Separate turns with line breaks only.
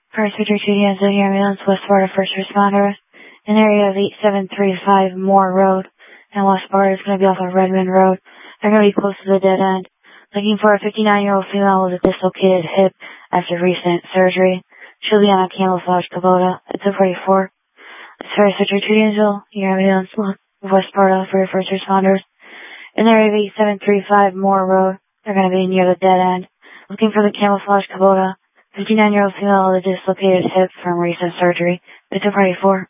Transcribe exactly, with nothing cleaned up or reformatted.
First Victor two Danzo ambulance, West Sparta first responder. In the area of eight seven three five Moore Road. And West Sparta is going to be off of Redmond Road. They're going to be close to the dead end. Looking for a fifty-nine-year-old female with a dislocated hip after recent surgery. She'll be on a camouflage Kubota. It's a forty-four. First Victor two Danzo, your ambulance, West Sparta for your first responders. In the area of eight seven three five Moore Road. They're going to be near the dead end. Looking for the camouflage Kubota. fifty-nine-year-old female with a dislocated hip from recent surgery. It's a forty-four.